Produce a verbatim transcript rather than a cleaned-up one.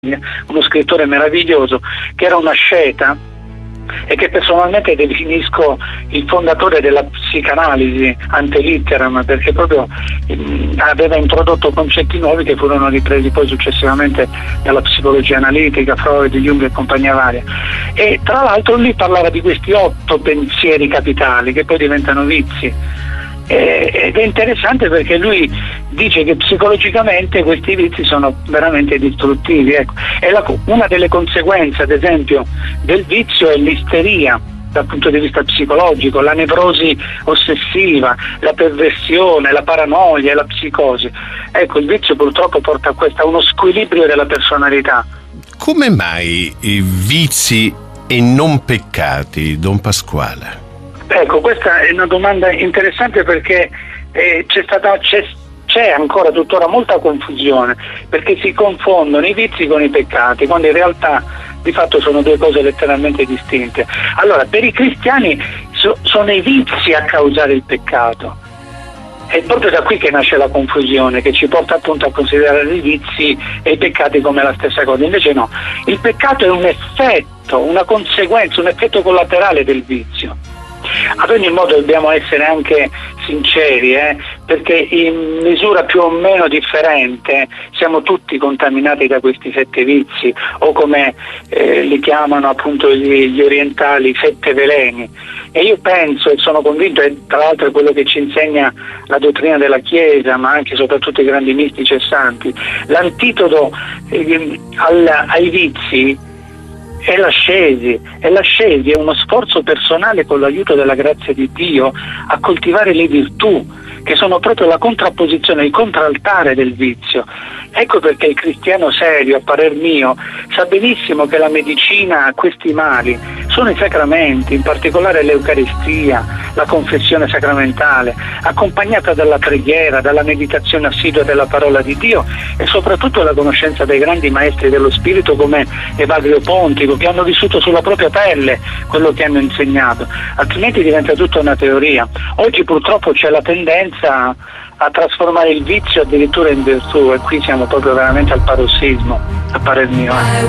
uno scrittore meraviglioso che era un asceta e che personalmente definisco il fondatore della psicanalisi ante litteram, perché proprio mh, aveva introdotto concetti nuovi che furono ripresi poi successivamente dalla psicologia analitica, Freud, Jung e compagnia varia. E tra l'altro lui parlava di questi otto pensieri capitali che poi diventano vizi. Ed è interessante perché lui dice che psicologicamente questi vizi sono veramente distruttivi, ecco. E la, una delle conseguenze, ad esempio, del vizio è l'isteria dal punto di vista psicologico, la nevrosi ossessiva, la perversione, la paranoia e la psicosi. Ecco, il vizio purtroppo porta a questo, a uno squilibrio della personalità. Come mai i vizi e non peccati, Don Pasquale? Ecco, questa è una domanda interessante perché eh, c'è stata c'è, c'è ancora tuttora molta confusione, perché si confondono i vizi con i peccati, quando in realtà di fatto sono due cose letteralmente distinte. Allora, per i cristiani so, sono i vizi a causare il peccato. È proprio da qui che nasce la confusione, che ci porta appunto a considerare i vizi e i peccati come la stessa cosa. Invece no, il peccato è un effetto, una conseguenza, un effetto collaterale del vizio. Ad ogni modo dobbiamo essere anche sinceri, eh, perché in misura più o meno differente siamo tutti contaminati da questi sette vizi, o come eh, li chiamano appunto gli, gli orientali, sette veleni. E io penso e sono convinto, e tra l'altro è quello che ci insegna la dottrina della Chiesa, ma anche e soprattutto i grandi mistici e santi, l'antidoto eh, al, ai vizi è l'ascesi, è l'ascesi, è uno sforzo personale con l'aiuto della grazia di Dio a coltivare le virtù, che sono proprio la contrapposizione, il contraltare del vizio. Ecco perché il cristiano serio, a parer mio, sa benissimo che la medicina a questi mali sono i sacramenti, in particolare l'Eucaristia, la confessione sacramentale, accompagnata dalla preghiera, dalla meditazione assidua della parola di Dio e soprattutto la conoscenza dei grandi maestri dello spirito come Evagrio Pontico, che hanno vissuto sulla propria pelle quello che hanno insegnato, altrimenti diventa tutta una teoria. Oggi purtroppo c'è la tendenza a trasformare il vizio addirittura in virtù, e qui siamo proprio veramente al parossismo, a parer mio.